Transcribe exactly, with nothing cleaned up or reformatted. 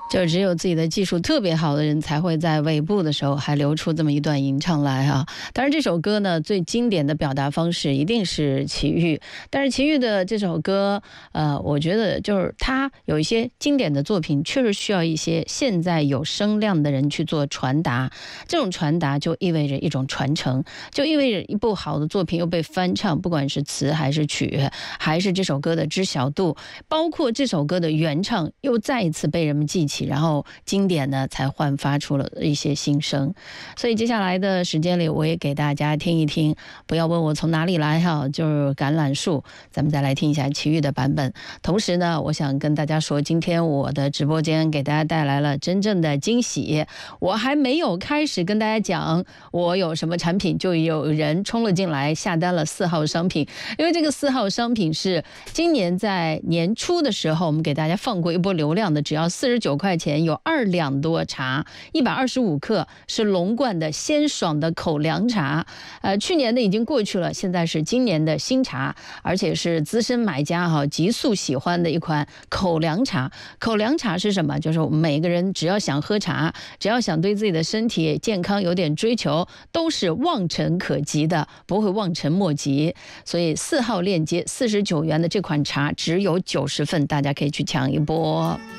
就只有自己的技术特别好的人才会在尾部的时候还留出这么一段吟唱来啊。当然这首歌呢最经典的表达方式一定是齐豫，但是齐豫的这首歌呃，我觉得就是他有一些经典的作品确实需要一些现在有声量的人去做传达，这种传达就意味着一种传承，就意味着一部好的作品又被翻唱，不管是词还是曲，还是这首歌的知晓度，包括这首歌的原唱又再一次被人们记起，然后经典呢才焕发出了一些新声。所以接下来的时间里我也给大家听一听，不要问我从哪里来哈，就是橄榄树，咱们再来听一下齐豫的版本。同时呢我想跟大家说，今天我的直播间给大家带来了真正的惊喜，我还没有开始跟大家讲我有什么产品，就有人冲了进来下单了四号商品。因为这个四号商品是今年在年初的时候我们给大家放过一波流量的，只要四十九块钱有二两多茶，一百二十五克，是龙冠的鲜爽的口粮茶。呃，去年的已经过去了，现在是今年的新茶，而且是资深买家哈极速喜欢的一款口粮茶。口粮茶是什么？就是我们每个人只要想喝茶，只要想对自己的身体健康有点追求，都是望尘可及的，不会望尘莫及。所以四号链接四十九元的这款茶只有九十份，大家可以去抢一波。